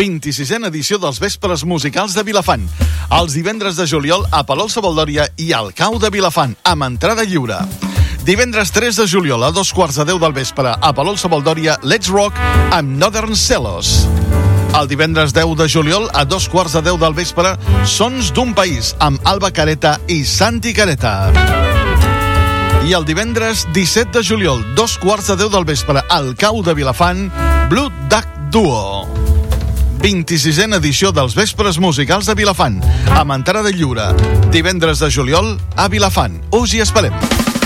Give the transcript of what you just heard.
26a edició dels Vespres Musicals de Vilafant. Els divendres de juliol a Palol Savaldòria i al Cau de Vilafant, amb entrada lliure. Divendres 3 de juliol a 2:15 del vespre a Palol Savaldòria, Let's Rock amb Northern Celos. El divendres 10 de juliol a 2:15 del vespre, Sons d'un País amb Alba Careta i Santi Careta. I el divendres 17 de juliol, 2:15 del vespre, al Cau de Vilafant, Blue Duck Duo. 26a edició dels Vespres Musicals de Vilafant, amb entrada lliure. Divendres de juliol a Vilafant. Us hi esperem.